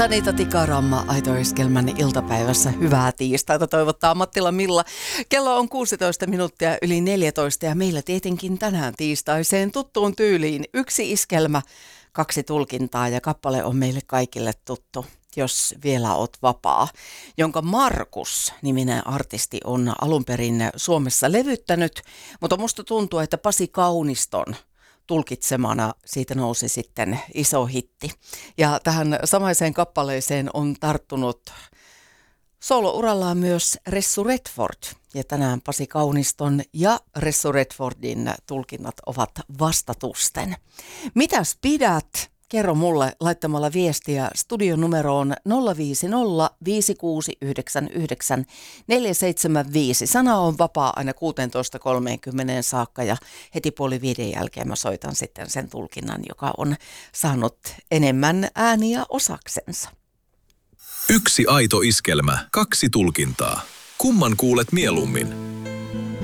Anita Tikaramma Aito-iskelmän iltapäivässä. Hyvää tiistaita toivottaa Mattila Milla. Kello on 16 minuuttia yli 14 ja meillä tietenkin tänään tiistaiseen tuttuun tyyliin 1 iskelmä, 2 tulkintaa ja kappale on meille kaikille tuttu. Jos vielä oot vapaa, jonka Markus-niminen artisti on alun perin Suomessa levyttänyt, mutta musta tuntuu, että Pasi Kauniston tulkitsemana siitä nousi sitten iso hitti. Ja tähän samaiseen kappaleeseen on tarttunut solourallaan myös Ressu Redford. Ja tänään Pasi Kauniston ja Ressu Redfordin tulkinnat ovat vastatusten. Mitäs pidät? Kerro mulle laittamalla viestiä studion numeroon 050 5699 475. Sana on vapaa aina 16.30 saakka ja heti 4:30 jälkeen mä soitan sitten sen tulkinnan, joka on saanut enemmän ääniä osaksensa. 1 aito iskelmä, 2 tulkintaa. Kumman kuulet mieluummin?